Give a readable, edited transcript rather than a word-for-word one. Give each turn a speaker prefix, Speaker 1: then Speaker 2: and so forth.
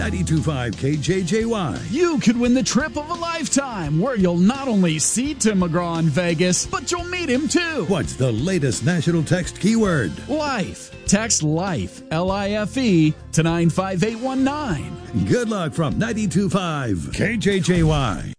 Speaker 1: 92.5 KJJY.
Speaker 2: You could win the trip of a lifetime, where you'll not only see Tim McGraw in Vegas, but you'll meet him too.
Speaker 1: What's the latest national text keyword?
Speaker 2: Life. Text LIFE, L-I-F-E, to 95819.
Speaker 1: Good luck from 92.5 KJJY.